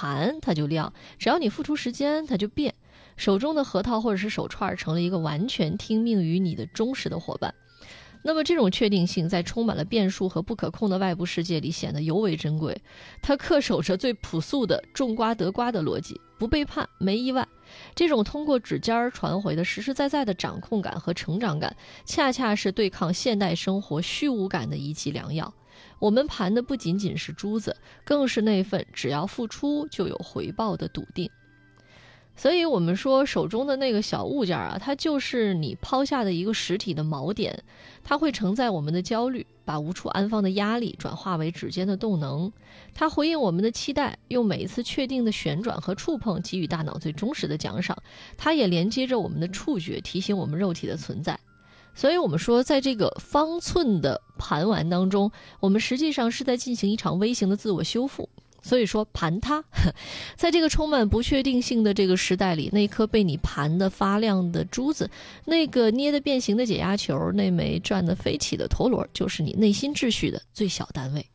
盘它就亮，只要你付出时间它就变。手中的核桃或者是手串成了一个完全听命于你的忠实的伙伴。那么这种确定性在充满了变数和不可控的外部世界里显得尤为珍贵。它恪守着最朴素的种瓜得瓜的逻辑，不背叛，没意外。这种通过指尖传回的实实在在的掌控感和成长感，恰恰是对抗现代生活虚无感的一剂良药。我们盘的不仅仅是珠子，更是那份只要付出就有回报的笃定。所以我们说手中的那个小物件啊，它就是你抛下的一个实体的锚点，它会承载我们的焦虑，把无处安放的压力转化为指尖的动能，它回应我们的期待，用每一次确定的旋转和触碰给予大脑最忠实的奖赏，它也连接着我们的触觉，提醒我们肉体的存在。所以我们说在这个方寸的盘玩当中，我们实际上是在进行一场微型的自我修复。所以说盘它，在这个充满不确定性的这个时代里，那颗被你盘的发亮的珠子，那个捏得变形的解压球，那枚转得飞起的陀螺，就是你内心秩序的最小单位。